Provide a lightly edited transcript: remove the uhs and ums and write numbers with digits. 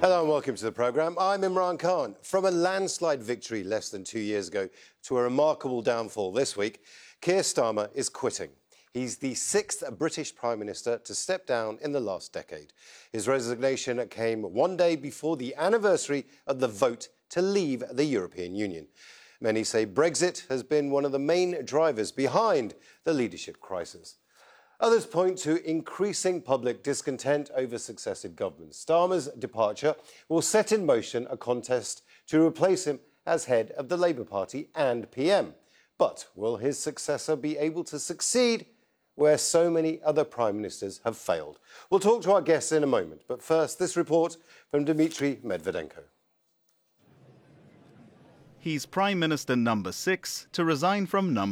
Hello and welcome to the programme. I'm Imran Khan. From a landslide victory less than 2 years ago to a remarkable downfall this week, Keir Starmer is quitting. He's the sixth British Prime Minister to step down in the last decade. His resignation came one day before the anniversary of the vote to leave the European Union. Many say Brexit has been one of the main drivers behind the leadership crisis. Others point to increasing public discontent over successive governments. Starmer's departure will set in motion a contest to replace him as head of the Labour Party and PM. But will his successor be able to succeed where so many other prime ministers have failed? We'll talk to our guests in a moment, but first, this report from Dmitry Medvedenko. He's Prime Minister number 6 to resign from number